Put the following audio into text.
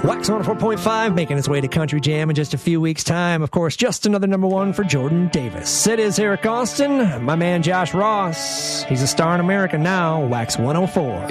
Wax 104.5 making its way to Country Jam in just a few weeks' time. Of course, just another number one for Jordan Davis. It is Eric Austin, my man Josh Ross. He's a star in America now. Wax 104.